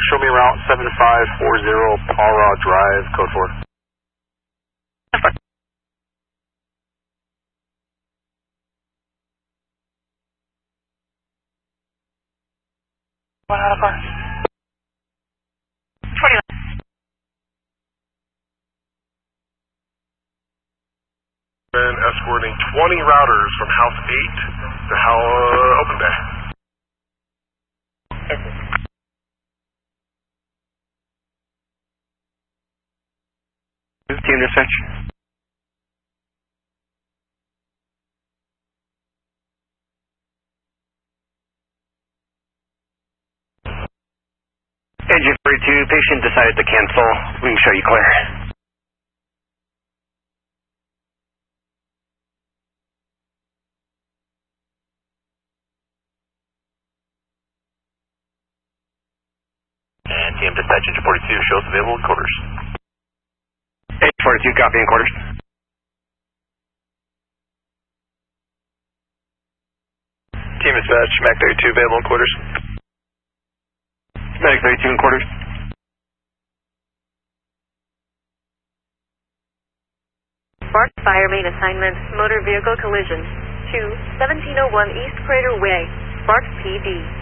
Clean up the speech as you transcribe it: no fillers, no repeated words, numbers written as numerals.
show me route 7540 Paul Raw Drive, code 4. One out of car. 20. Been escorting 20 routers from House 8 to Open Bay. Team dispatch. Engine 42, patient decided to cancel. We can show you clear. And TM dispatch, engine 42, shows available in quarters. Engine 42, copy in quarters. Team dispatch, MAC 32, available in quarters. MAC 32 in quarters. Spark Fire Main Assignment, Motor Vehicle Collision, 1701 East Crater Way, Sparks PD.